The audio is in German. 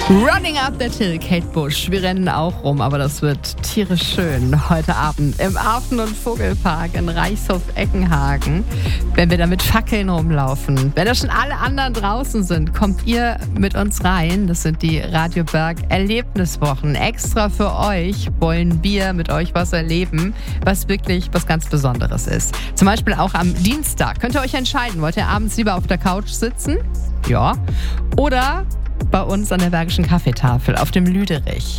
Running Up That Hill, Kate Bush. Wir rennen auch rum, aber das wird tierisch schön heute Abend im Affen- und Vogelpark in Reichshof-Eckenhagen, wenn wir da mit Fackeln rumlaufen. Wenn da schon alle anderen draußen sind, kommt ihr mit uns rein. Das sind die Radio Berg Erlebniswochen. Extra für euch wollen wir mit euch was erleben, was wirklich was ganz Besonderes ist. Zum Beispiel auch am Dienstag. Könnt ihr euch entscheiden, wollt ihr abends lieber auf der Couch sitzen? Ja. Oder bei uns an der Bergischen Kaffeetafel auf dem Lüderich.